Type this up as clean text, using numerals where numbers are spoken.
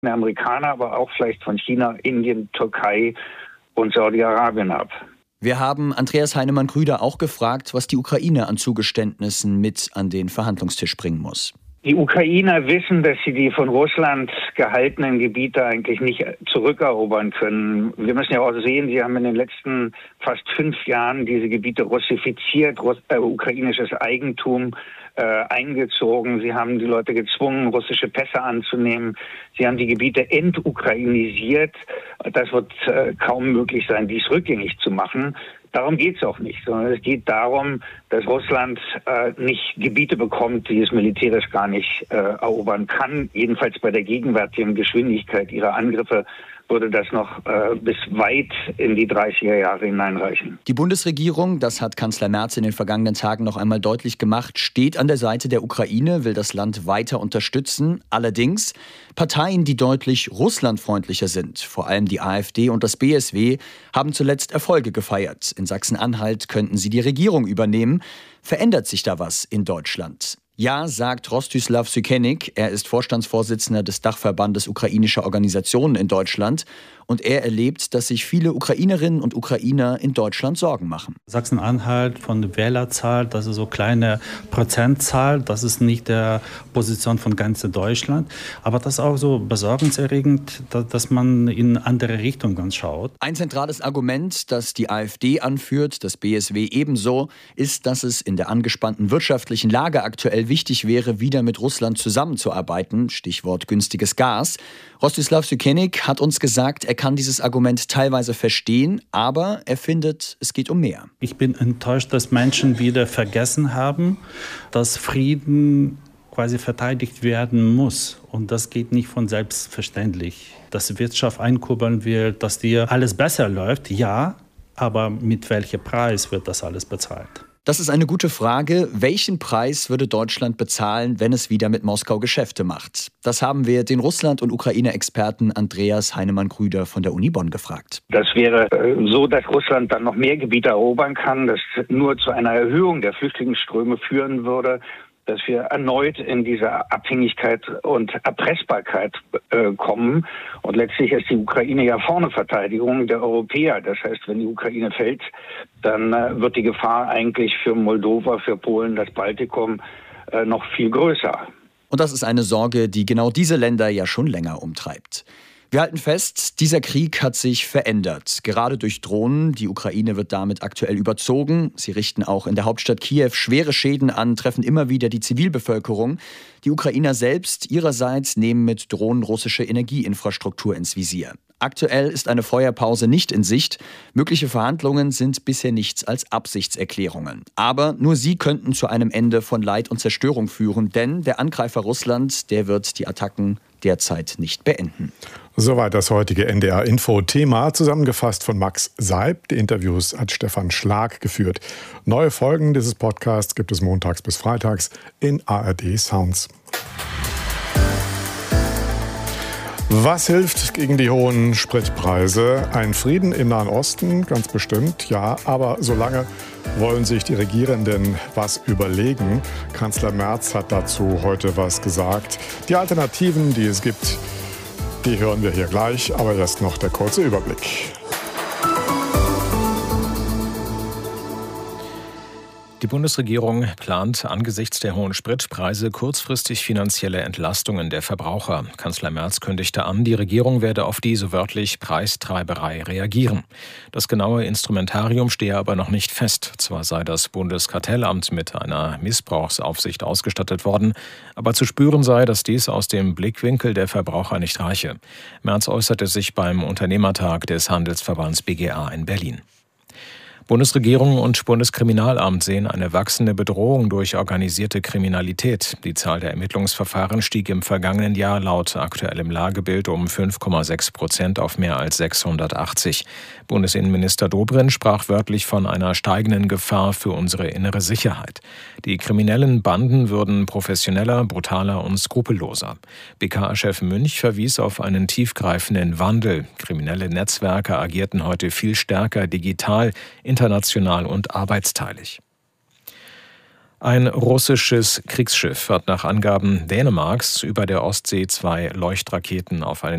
der Amerikaner, aber auch vielleicht von China, Indien, Türkei und Saudi-Arabien ab. Wir haben Andreas Heinemann-Grüder auch gefragt, was die Ukraine an Zugeständnissen mit an den Verhandlungstisch bringen muss. Die Ukrainer wissen, dass sie die von Russland gehaltenen Gebiete eigentlich nicht zurückerobern können. Wir müssen ja auch sehen, sie haben in den letzten fast 5 Jahren diese Gebiete russifiziert, ukrainisches Eigentum eingezogen. Sie haben die Leute gezwungen, russische Pässe anzunehmen. Sie haben die Gebiete entukrainisiert. Das wird kaum möglich sein, dies rückgängig zu machen. Darum geht es auch nicht, sondern es geht darum, dass Russland nicht Gebiete bekommt, die es militärisch gar nicht erobern kann. Jedenfalls bei der gegenwärtigen Geschwindigkeit ihrer Angriffe würde das noch bis weit in die 30er Jahre hineinreichen. Die Bundesregierung, das hat Kanzler Merz in den vergangenen Tagen noch einmal deutlich gemacht, steht an der Seite der Ukraine, will das Land weiter unterstützen. Allerdings Parteien, die deutlich russlandfreundlicher sind, vor allem die AfD und das BSW, haben zuletzt Erfolge gefeiert. In Sachsen-Anhalt könnten sie die Regierung übernehmen. Verändert sich da was in Deutschland? Ja, sagt Rostislav Sykenik. Er ist Vorstandsvorsitzender des Dachverbandes ukrainischer Organisationen in Deutschland. Und er erlebt, dass sich viele Ukrainerinnen und Ukrainer in Deutschland Sorgen machen. Sachsen-Anhalt von der Wählerzahl, das ist so kleine Prozentzahl, das ist nicht der Position von ganz Deutschland. Aber das ist auch so besorgniserregend, dass man in andere Richtungen schaut. Ein zentrales Argument, das die AfD anführt, das BSW ebenso, ist, dass es in der angespannten wirtschaftlichen Lage aktuell wichtig wäre, wieder mit Russland zusammenzuarbeiten. Stichwort günstiges Gas. Rostislav Sykenik hat uns gesagt, er kann dieses Argument teilweise verstehen, aber er findet, es geht um mehr. Ich bin enttäuscht, dass Menschen wieder vergessen haben, dass Frieden quasi verteidigt werden muss. Und das geht nicht von selbstverständlich. Dass die Wirtschaft einkurbeln will, dass dir alles besser läuft, ja, aber mit welchem Preis wird das alles bezahlt? Das ist eine gute Frage. Welchen Preis würde Deutschland bezahlen, wenn es wieder mit Moskau Geschäfte macht? Das haben wir den Russland- und Ukraine-Experten Andreas Heinemann-Grüder von der Uni Bonn gefragt. Das wäre so, dass Russland dann noch mehr Gebiete erobern kann, das nur zu einer Erhöhung der Flüchtlingsströme führen würde, dass wir erneut in diese Abhängigkeit und Erpressbarkeit kommen. Und letztlich ist die Ukraine ja vorne Verteidigung der Europäer. Das heißt, wenn die Ukraine fällt, dann wird die Gefahr eigentlich für Moldova, für Polen, das Baltikum noch viel größer. Und das ist eine Sorge, die genau diese Länder ja schon länger umtreibt. Wir halten fest, dieser Krieg hat sich verändert. Gerade durch Drohnen. Die Ukraine wird damit aktuell überzogen. Sie richten auch in der Hauptstadt Kiew schwere Schäden an, treffen immer wieder die Zivilbevölkerung. Die Ukrainer selbst ihrerseits nehmen mit Drohnen russische Energieinfrastruktur ins Visier. Aktuell ist eine Feuerpause nicht in Sicht. Mögliche Verhandlungen sind bisher nichts als Absichtserklärungen. Aber nur sie könnten zu einem Ende von Leid und Zerstörung führen. Denn der Angreifer Russland, der wird die Attacken derzeit nicht beenden. Soweit das heutige NDR-Info-Thema, zusammengefasst von Max Seib. Die Interviews hat Stefan Schlag geführt. Neue Folgen dieses Podcasts gibt es montags bis freitags in ARD Sounds. Was hilft gegen die hohen Spritpreise? Ein Frieden im Nahen Osten, ganz bestimmt, ja. Aber solange wollen sich die Regierenden was überlegen. Kanzler Merz hat dazu heute was gesagt. Die Alternativen, die es gibt, die hören wir hier gleich. Aber erst noch der kurze Überblick. Die Bundesregierung plant angesichts der hohen Spritpreise kurzfristig finanzielle Entlastungen der Verbraucher. Kanzler Merz kündigte an, die Regierung werde auf die, so wörtlich, Preistreiberei reagieren. Das genaue Instrumentarium stehe aber noch nicht fest. Zwar sei das Bundeskartellamt mit einer Missbrauchsaufsicht ausgestattet worden, aber zu spüren sei, dass dies aus dem Blickwinkel der Verbraucher nicht reiche. Merz äußerte sich beim Unternehmertag des Handelsverbands BGA in Berlin. Bundesregierung und Bundeskriminalamt sehen eine wachsende Bedrohung durch organisierte Kriminalität. Die Zahl der Ermittlungsverfahren stieg im vergangenen Jahr laut aktuellem Lagebild um 5,6% auf mehr als 680. Bundesinnenminister Dobrindt sprach wörtlich von einer steigenden Gefahr für unsere innere Sicherheit. Die kriminellen Banden würden professioneller, brutaler und skrupelloser. BKA-Chef Münch verwies auf einen tiefgreifenden Wandel. Kriminelle Netzwerke agierten heute viel stärker digital, international und arbeitsteilig. Ein russisches Kriegsschiff hat nach Angaben Dänemarks über der Ostsee 2 Leuchtraketen auf einen